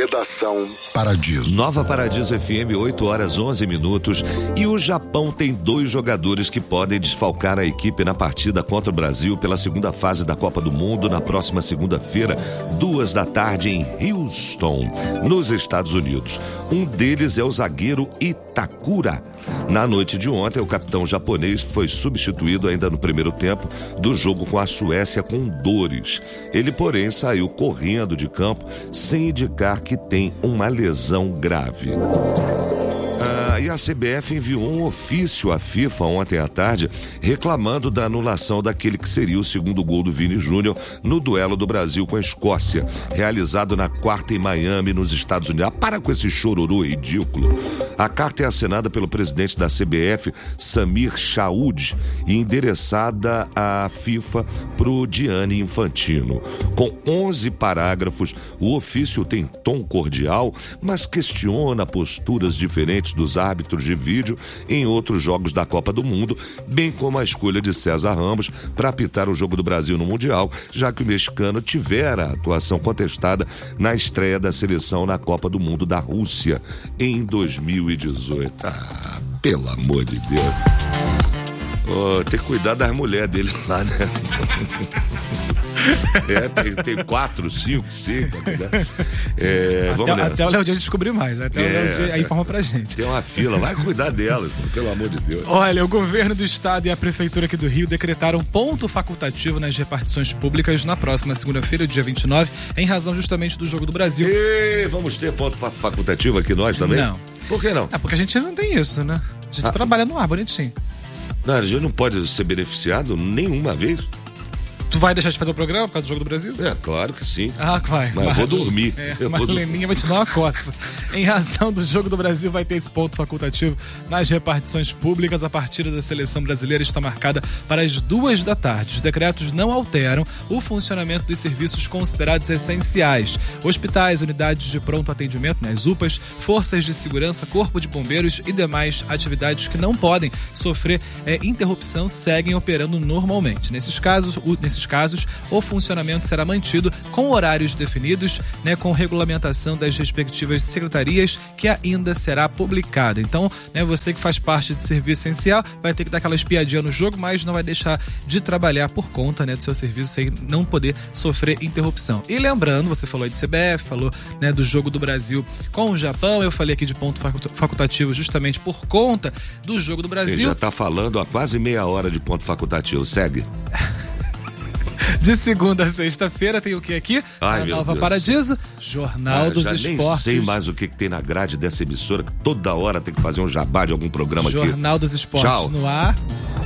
Redação Paradiso. Nova Paradiso FM, 8h11. E o Japão tem 2 jogadores que podem desfalcar a equipe na partida contra o Brasil pela segunda fase da Copa do Mundo na próxima segunda-feira, 14h, em Houston, nos Estados Unidos. Um deles é o zagueiro Itakura. Na noite de ontem, o capitão japonês foi substituído ainda no primeiro tempo do jogo com a Suécia com dores. Ele, porém, saiu correndo de campo sem indicar que tem uma lesão grave. E a CBF enviou um ofício à FIFA ontem à tarde reclamando da anulação daquele que seria o segundo gol do Vini Júnior no duelo do Brasil com a Escócia, realizado na quarta em Miami, nos Estados Unidos. Para com esse chororô ridículo. A carta é assinada pelo presidente da CBF, Samir Chaoud, e endereçada à FIFA pro Gianni Infantino. Com 11 parágrafos, o ofício tem tom cordial, mas questiona posturas diferentes dos árbitros de vídeo em outros jogos da Copa do Mundo, bem como a escolha de César Ramos para apitar o jogo do Brasil no Mundial, já que o mexicano tivera a atuação contestada na estreia da seleção na Copa do Mundo da Rússia em 2018. Pelo amor de Deus. Tem que cuidar das mulheres dele lá, né? Tem 4, 5, 6. Até o Léo Dias descobrir mais. Até o Léo Dias aí informa pra gente. Tem uma fila, vai cuidar delas, pelo amor de Deus. Olha, o governo do estado e a prefeitura aqui do Rio decretaram ponto facultativo nas repartições públicas na próxima segunda-feira, dia 29, em razão justamente do Jogo do Brasil. Vamos ter ponto facultativo aqui nós também? Não. Por que não? Porque a gente não tem isso, né? A gente trabalha no ar, bonitinho. Não, a gente não pode ser beneficiado nenhuma vez. Tu vai deixar de fazer o programa por causa do Jogo do Brasil? Claro que sim. Vai. Mas vou dormir. Marleninha vai te dar uma coça. Em razão do Jogo do Brasil, vai ter esse ponto facultativo nas repartições públicas. A partida da seleção brasileira está marcada para as 14h. Os decretos não alteram o funcionamento dos serviços considerados essenciais. Hospitais, unidades de pronto atendimento, as UPAs, forças de segurança, corpo de bombeiros e demais atividades que não podem sofrer interrupção seguem operando normalmente. Nesses casos, o funcionamento será mantido com horários definidos, com regulamentação das respectivas secretarias, que ainda será publicada. Então, você que faz parte de serviço essencial vai ter que dar aquela espiadinha no jogo, mas não vai deixar de trabalhar por conta do seu serviço sem não poder sofrer interrupção. E lembrando, você falou aí de CBF, falou do Jogo do Brasil com o Japão, eu falei aqui de ponto facultativo justamente por conta do Jogo do Brasil. Você já está falando há quase meia hora de ponto facultativo, segue. De segunda a sexta-feira tem o que aqui? A Nova Paradiso, Jornal dos Esportes. Nem sei mais o que tem na grade dessa emissora, que toda hora tem que fazer um jabá de algum programa aqui. Jornal dos Esportes. Tchau. No ar.